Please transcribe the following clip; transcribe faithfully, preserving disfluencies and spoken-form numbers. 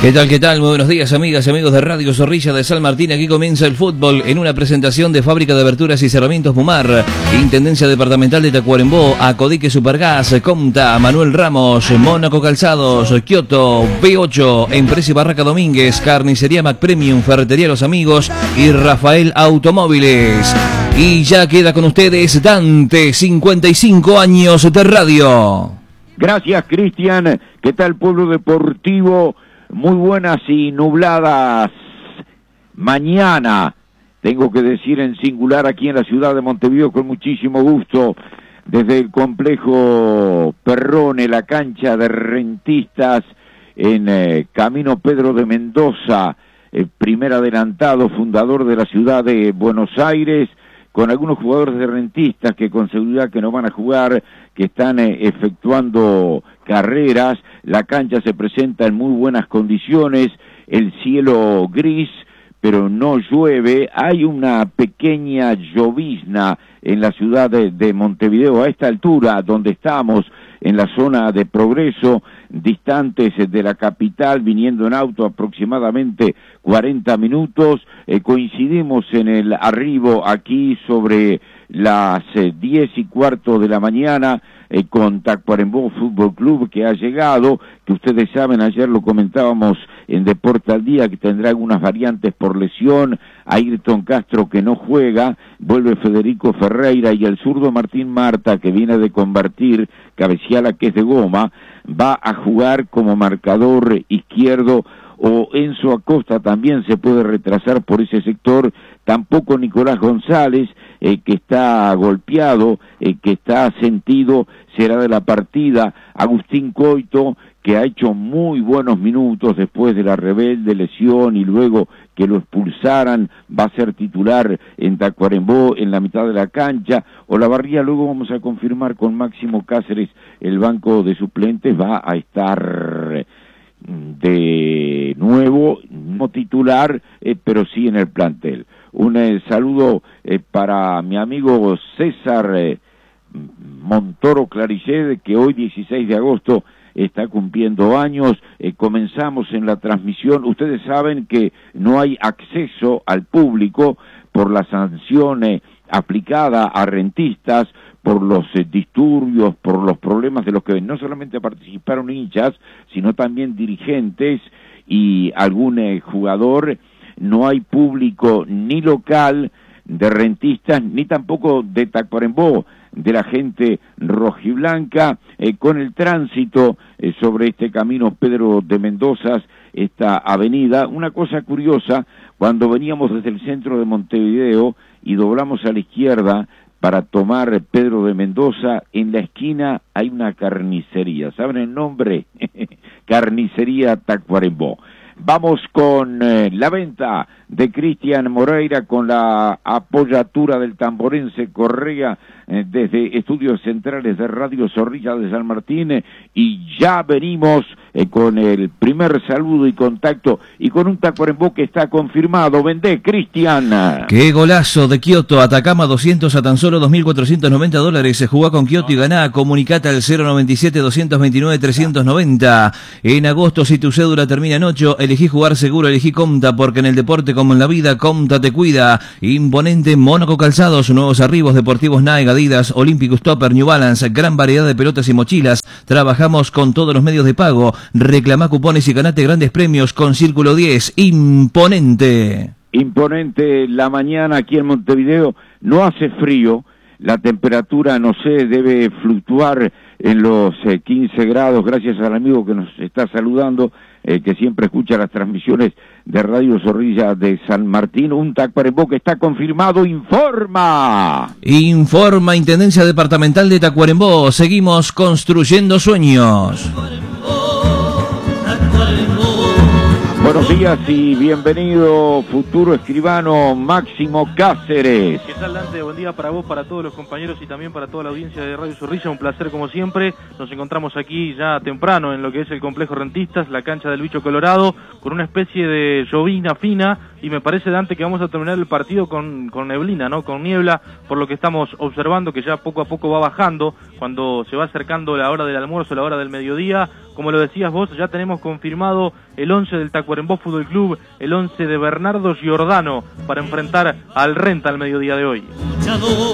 ¿Qué tal, qué tal? Muy buenos días, amigas y amigos de Radio Zorrilla de San Martín. Aquí comienza el fútbol en una presentación de Fábrica de Aberturas y Cerramientos Pumar, Intendencia Departamental de Tacuarembó, Acodique Supergas, Comta, Manuel Ramos, Mónaco Calzados, Kioto, B ocho, Empresa y Barraca Domínguez, Carnicería Mac Premium, Ferretería Los Amigos y Rafael Automóviles. Y ya queda con ustedes Dante, cincuenta y cinco años de radio. Gracias, Cristian. ¿Qué tal, pueblo deportivo? Muy buenas y nubladas mañana, tengo que decir en singular, aquí en la ciudad de Montevideo, con muchísimo gusto, desde el complejo Perrone, la cancha de Rentistas, en eh, Camino Pedro de Mendoza, el primer adelantado, fundador de la ciudad de Buenos Aires, con algunos jugadores de Rentistas que con seguridad que no van a jugar, que están eh, efectuando carreras. La cancha se presenta en muy buenas condiciones, el cielo gris, pero no llueve. Hay una pequeña llovizna en la ciudad de, de Montevideo, a esta altura donde estamos, en la zona de Progreso, distantes de la capital, viniendo en auto aproximadamente cuarenta minutos. Eh, coincidimos en el arribo aquí sobre las eh, diez y cuarto de la mañana, eh, con Tacuarembó Fútbol Club, que ha llegado, que ustedes saben, ayer lo comentábamos en Deporte al Día, que tendrá algunas variantes por lesión. Ayrton Castro, que no juega, vuelve Federico Ferreira, y el zurdo Martín Marta, que viene de convertir Cabeciala, que es de goma, va a jugar como marcador izquierdo. O Enzo Acosta también se puede retrasar por ese sector. Tampoco Nicolás González, eh, que está golpeado, eh, que está sentido, será de la partida. Agustín Coito, que ha hecho muy buenos minutos después de la rebelde lesión y luego que lo expulsaran, va a ser titular en Tacuarembó en la mitad de la cancha. Olavarría, luego vamos a confirmar con Máximo Cáceres, el banco de suplentes va a estar de nuevo, no titular, eh, pero sí en el plantel. Un eh, saludo eh, para mi amigo César eh, Montoro Claricet, que hoy dieciséis de agosto está cumpliendo años. Eh, comenzamos en la transmisión. Ustedes saben que no hay acceso al público por la sanción eh, aplicada a Rentistas, por los eh, disturbios, por los problemas de los que no solamente participaron hinchas, sino también dirigentes y algún eh, jugador. No hay público ni local de Rentistas, ni tampoco de Tacuarembó, de la gente rojiblanca, eh, con el tránsito eh, sobre este camino Pedro de Mendoza, esta avenida. Una cosa curiosa, cuando veníamos desde el centro de Montevideo y doblamos a la izquierda para tomar Pedro de Mendoza, en la esquina hay una carnicería. ¿Saben el nombre? Carnicería Tacuarembó. Vamos con eh, la venta de Cristian Moreira, con la apoyatura del tamborense Correa, eh, desde Estudios Centrales de Radio Zorrilla de San Martín, eh, y ya venimos eh, con el primer saludo y contacto, y con un Tacuarembó que está confirmado. Vendé, Cristian. Qué golazo de Kioto, Atacama doscientos a tan solo dos mil cuatrocientos noventa dólares. Se jugó con Kioto y ganá. Comunicate al cero noventa y siete, doscientos veintinueve, trescientos noventa. En agosto, si tu cédula termina en ocho, elegí jugar seguro, elegí Comta, porque en el deporte como en la vida, Comta te cuida. Imponente Mónaco Calzados, nuevos arribos deportivos Nike, Adidas, Olímpicos, Topper, New Balance, gran variedad de pelotas y mochilas. Trabajamos con todos los medios de pago. Reclamá cupones y ganate grandes premios con Círculo diez. Imponente. Imponente la mañana aquí en Montevideo. No hace frío, la temperatura, no sé, debe fluctuar en los eh, quince grados, gracias al amigo que nos está saludando, eh, que siempre escucha las transmisiones de Radio Zorrilla de San Martín. Un Tacuarembó que está confirmado, informa. Informa Intendencia Departamental de Tacuarembó. Seguimos construyendo sueños. Buenos días y bienvenido, futuro escribano Máximo Cáceres. ¿Qué tal, Dante? Buen día para vos, para todos los compañeros y también para toda la audiencia de Radio Zorrilla. Un placer como siempre. Nos encontramos aquí ya temprano en lo que es el complejo Rentistas, la cancha del Bicho Colorado, con una especie de llovizna fina y me parece, Dante, que vamos a terminar el partido con, con neblina, ¿no? Con niebla, por lo que estamos observando, que ya poco a poco va bajando, cuando se va acercando la hora del almuerzo, la hora del mediodía. Como lo decías vos, ya tenemos confirmado el once del Tacuarembó Fútbol Club, el once de Bernardo Giordano, para enfrentar al Renta al mediodía de hoy.